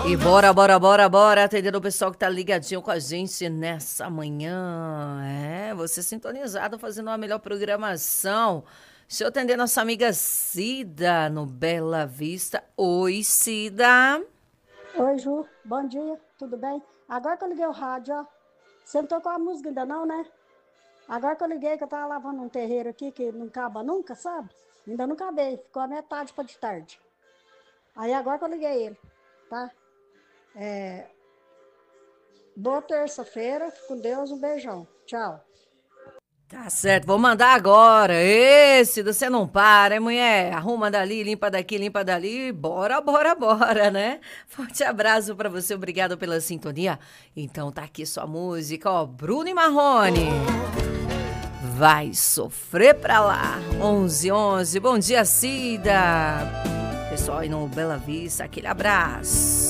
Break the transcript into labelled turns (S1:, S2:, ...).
S1: E bora atender o pessoal que tá ligadinho com a gente nessa manhã. Você sintonizado, fazendo uma melhor programação. Deixa eu atender nossa amiga Cida no Bela Vista. Oi, Cida.
S2: Oi, Ju. Bom dia, tudo bem? Agora que eu liguei o rádio, ó. Você não tocou a música ainda não, né? Agora que eu liguei, que eu tava lavando um terreiro aqui, que não acaba nunca, sabe? Ainda não acabei, ficou a metade para de tarde. Aí agora que eu liguei ele, tá? Boa terça-feira, fique com Deus, um beijão. Tchau.
S1: Tá certo, vou mandar agora. Esse, você não para, hein, mulher? Arruma dali, limpa daqui, limpa dali. Bora, né? Forte abraço pra você, obrigado pela sintonia. Então tá aqui sua música, ó, Bruno e Marrone. Vai sofrer pra lá. 11:11. Bom dia, Cida. Pessoal aí no Bela Vista, aquele abraço.